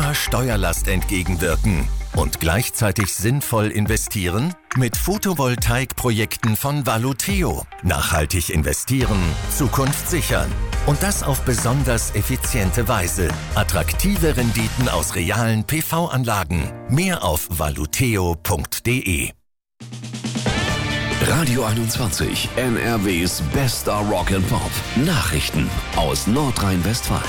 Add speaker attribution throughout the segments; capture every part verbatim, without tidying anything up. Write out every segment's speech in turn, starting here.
Speaker 1: hoher Steuerlast entgegenwirken und gleichzeitig sinnvoll investieren? Mit Photovoltaikprojekten von Valuteo. Nachhaltig investieren, Zukunft sichern. Und das auf besonders effiziente Weise. Attraktive Renditen aus realen P V-Anlagen. Mehr auf valuteo punkt de.
Speaker 2: Radio einundzwanzig, N R Ws bester Rock and Pop. Nachrichten aus Nordrhein-Westfalen.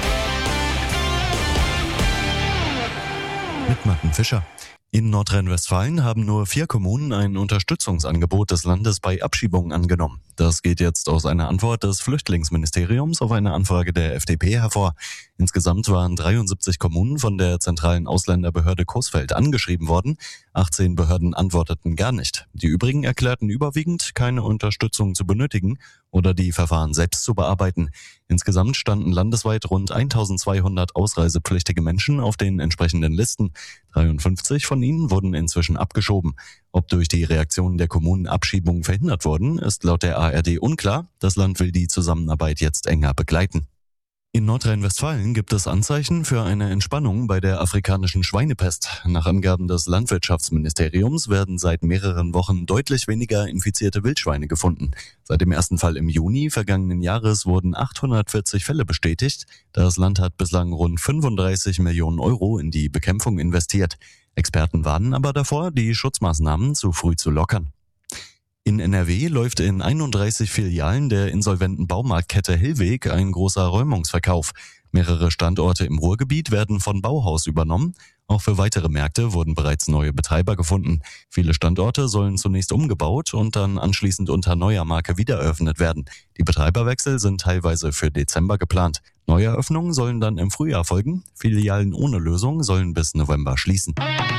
Speaker 3: Mit Martin Fischer. In Nordrhein-Westfalen haben nur vier Kommunen ein Unterstützungsangebot des Landes bei Abschiebungen angenommen. Das geht jetzt aus einer Antwort des Flüchtlingsministeriums auf eine Anfrage der F D P hervor. Insgesamt waren dreiundsiebzig Kommunen von der zentralen Ausländerbehörde Coesfeld angeschrieben worden. achtzehn Behörden antworteten gar nicht. Die übrigen erklärten überwiegend, keine Unterstützung zu benötigen oder die Verfahren selbst zu bearbeiten. Insgesamt standen landesweit rund eintausendzweihundert ausreisepflichtige Menschen auf den entsprechenden Listen. dreiundfünfzig von ihnen wurden inzwischen abgeschoben. Ob durch die Reaktionen der Kommunen Abschiebungen verhindert wurden, ist laut der A R D unklar. Das Land will die Zusammenarbeit jetzt enger begleiten. In Nordrhein-Westfalen gibt es Anzeichen für eine Entspannung bei der afrikanischen Schweinepest. Nach Angaben des Landwirtschaftsministeriums werden seit mehreren Wochen deutlich weniger infizierte Wildschweine gefunden. Seit dem ersten Fall im Juni vergangenen Jahres wurden achthundertvierzig Fälle bestätigt. Das Land hat bislang rund fünfunddreißig Millionen Euro in die Bekämpfung investiert. Experten warnen aber davor, die Schutzmaßnahmen zu früh zu lockern. In N R W läuft in einunddreißig Filialen der insolventen Baumarktkette Hillweg ein großer Räumungsverkauf. Mehrere Standorte im Ruhrgebiet werden von Bauhaus übernommen. Auch für weitere Märkte wurden bereits neue Betreiber gefunden. Viele Standorte sollen zunächst umgebaut und dann anschließend unter neuer Marke wiedereröffnet werden. Die Betreiberwechsel sind teilweise für Dezember geplant. Neueröffnungen sollen dann im Frühjahr folgen. Filialen ohne Lösung sollen bis November schließen.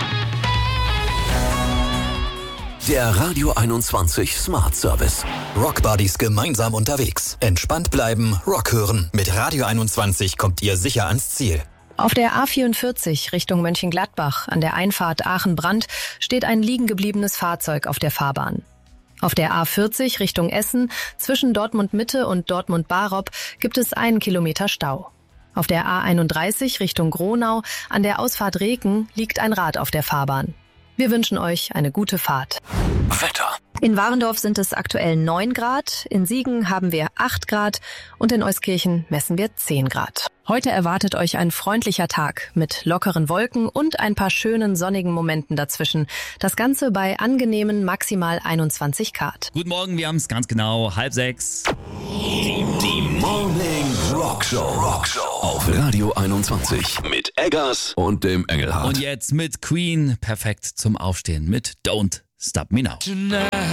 Speaker 2: Der Radio einundzwanzig Smart Service.
Speaker 4: Rockbuddies gemeinsam unterwegs. Entspannt bleiben, Rock hören. Mit Radio einundzwanzig kommt ihr sicher ans Ziel.
Speaker 5: Auf der A vierundvierzig Richtung Mönchengladbach an der Einfahrt Aachen-Brandt steht ein liegen gebliebenes Fahrzeug auf der Fahrbahn. Auf der A vierzig Richtung Essen zwischen Dortmund-Mitte und Dortmund-Barop gibt es einen Kilometer Stau. Auf der A einunddreißig Richtung Gronau an der Ausfahrt Reken liegt ein Rad auf der Fahrbahn. Wir wünschen euch eine gute Fahrt.
Speaker 2: Wetter.
Speaker 5: In Warendorf sind es aktuell neun Grad, in Siegen haben wir acht Grad und in Euskirchen messen wir zehn Grad. Heute erwartet euch ein freundlicher Tag mit lockeren Wolken und ein paar schönen sonnigen Momenten dazwischen. Das Ganze bei angenehmen maximal einundzwanzig Grad.
Speaker 6: Guten Morgen, wir haben es ganz genau, halb sechs.
Speaker 2: Die Morning Rockshow. Rockshow auf Radio einundzwanzig mit Eggers und dem Engelhardt.
Speaker 6: Und jetzt mit Queen, perfekt zum Aufstehen mit Don't Stop Me Now.
Speaker 7: Tonight.